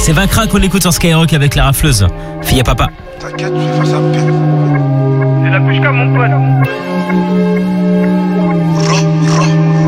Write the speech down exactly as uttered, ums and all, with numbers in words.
C'est Vaincra qu'on écoute sur Skyrock avec la rafleuse. Fille à papa. T'inquiète, je vais faire ça. C'est la Pushka, mon pote.